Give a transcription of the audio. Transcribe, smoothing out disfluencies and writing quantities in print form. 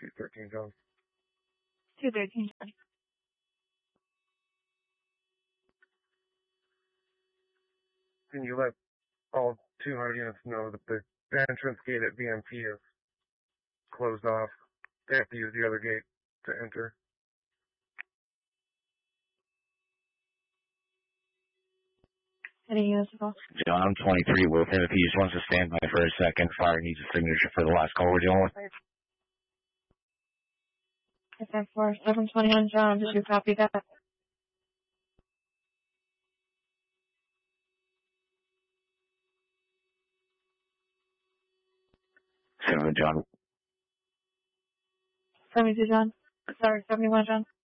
213, John. 213, John. Can you let all 200 units know that the entrance gate at VMP is closed off? They have to use the other gate to enter. Any units at all? John, I'm 23 with him. If he just wants to stand by for a second, fire needs a signature for the last call we're dealing with. Okay, for 721, John, did you copy that? 7 John. 72, John. Sorry, 71, John.